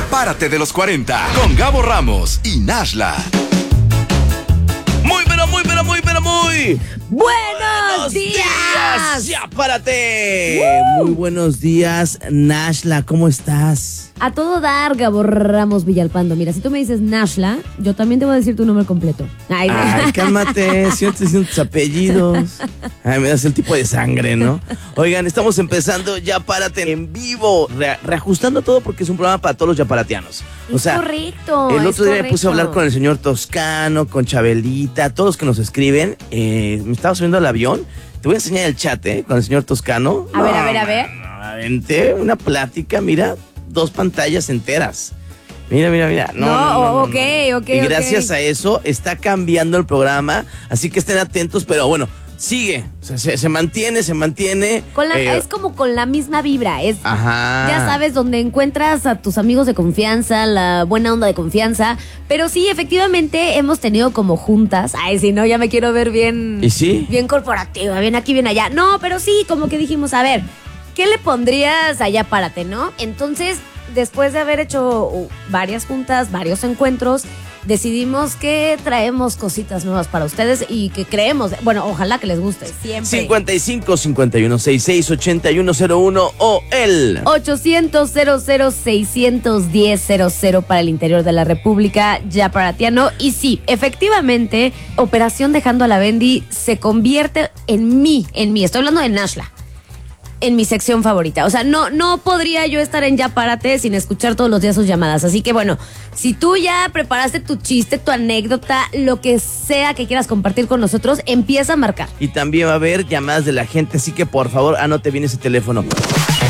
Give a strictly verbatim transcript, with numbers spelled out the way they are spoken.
Ya párate de los cuarenta con Gabo Ramos y Nashla. Muy, pero muy, pero muy, pero muy. ¡Buenos, ¡Buenos días! días! ¡Ya párate! ¡Woo! Muy buenos días, Nashla, ¿cómo estás? A todo dar, Gabo Ramos Villalpando. Mira, si tú me dices Nashla, yo también te voy a decir tu nombre completo. Ay, Ay, cálmate, siento diciendo tus apellidos. Ay, me das el tipo de sangre, ¿no? Oigan, estamos empezando Ya Párate en vivo, re- reajustando todo porque es un programa para todos los yaparatianos. O es sea, correcto. el es otro día me puse a hablar correcto. con el señor Toscano, con Chabelita, todos los que nos escriben. Eh, me estaba subiendo al avión. Te voy a enseñar el chat, ¿eh? Con el señor Toscano. A ver, a ver, a ver. No, aventé una plática, mira, dos pantallas enteras. Mira, mira, mira. No, No, no, no, no, ok, no. ok, Y gracias ok. a eso está cambiando el programa, así que estén atentos, pero bueno, sigue. O sea, se, se mantiene, se mantiene. Con la- eh, es como con la misma vibra. Es, Ajá. ya sabes, donde encuentras a tus amigos de confianza, la buena onda de confianza. Pero sí, efectivamente, hemos tenido como juntas. Ay, si no, ya me quiero ver bien. ¿Y sí? Bien corporativa, bien aquí, bien allá. No, pero sí, como que dijimos, a ver, ¿qué le pondrías allá párate, no? Entonces, después de haber hecho uh, varias juntas, varios encuentros, decidimos que traemos cositas nuevas para ustedes y que creemos, bueno, ojalá que les guste, siempre. cincuenta y cinco, cincuenta y uno, sesenta y seis, ochenta y uno cero uno o el ochocientos, cero cero, seiscientos diez, cero cero para el interior de la República, yaparatiano. Y sí, efectivamente, Operación Dejando a la Bendy se convierte en mí, en mí. Estoy hablando de Nashla. En mi sección favorita. O sea, no, no podría yo estar en Ya Párate sin escuchar todos los días sus llamadas. Así que bueno, si tú ya preparaste tu chiste, tu anécdota, lo que sea que quieras compartir con nosotros, empieza a marcar. y también va a haber llamadas de la gente, así que por favor anote bien ese teléfono.